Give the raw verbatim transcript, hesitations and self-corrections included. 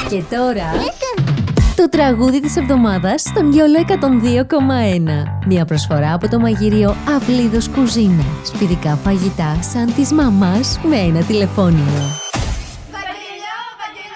Και τώρα... το τραγούδι της εβδομάδας στον Γιόλο εκατόν δύο κόμμα ένα. Μια προσφορά από το μαγείριο Αυλίδος Κουζίνα. Σπιτικά φαγητά σαν της μαμάς με ένα τηλεφώνημα.